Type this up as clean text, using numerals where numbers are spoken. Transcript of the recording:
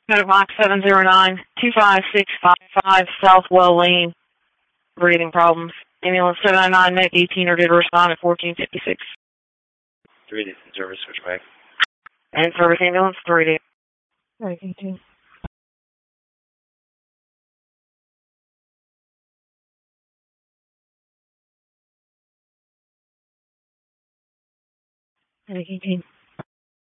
Box 709-25655 Southwell Lane. Breathing problems. Ambulance 709, Medic 18 are due to respond at 1456. 3D service, switchback. And service ambulance 3D. Medic 18. Medic 18.